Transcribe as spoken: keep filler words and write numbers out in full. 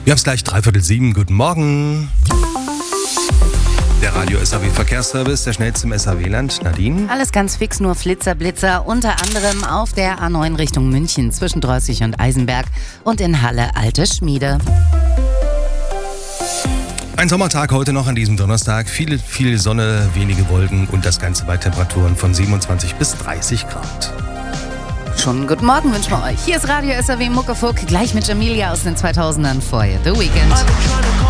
Wir haben es gleich dreiviertel sieben. Guten Morgen. Der Radio S A W Verkehrsservice, der schnellste im S A W-Land. Nadine? Alles ganz fix, nur Flitzer, Blitzer. Unter anderem auf der A neun Richtung München zwischen Drossig und Eisenberg und in Halle Alte Schmiede. Ein Sommertag heute noch an diesem Donnerstag. Viele, viel Sonne, wenige Wolken und das Ganze bei Temperaturen von siebenundzwanzig bis dreißig Grad. Schon guten Morgen wünschen wir euch. Hier ist Radio S A W Muckefuck, gleich mit Jamilia aus den zweitausendern vorher. The Weekend.